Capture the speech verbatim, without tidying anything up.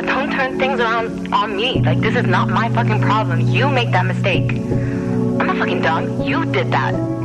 But don't turn things around on me. Like, this is not my fucking problem. You make that mistake. I'm not fucking dumb. You did that.